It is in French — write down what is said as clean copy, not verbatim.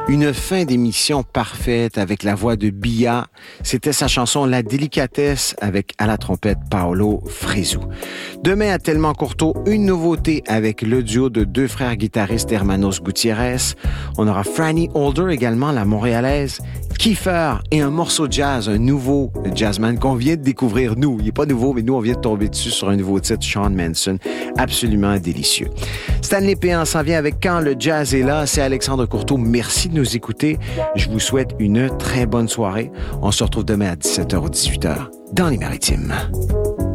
Une fin d'émission parfaite avec la voix de Bia. C'était sa chanson La Délicatesse avec à la trompette Paolo Fresu. Demain à Tellement Courteau, une nouveauté avec le duo de deux frères guitaristes Hermanos Gutiérrez. On aura Franny Holder également, la montréalaise, Kiefer et un morceau de jazz, un nouveau jazzman qu'on vient de découvrir nous. Il n'est pas nouveau, mais nous on vient de tomber dessus sur un nouveau titre, Sean Manson. Absolument délicieux. Stanley Péan s'en vient avec Quand le jazz est là. C'est Alexandre Courteau. Merci de nous écouter. Je vous souhaite une très bonne soirée. On se retrouve demain à 17h ou 18h dans les Maritimes.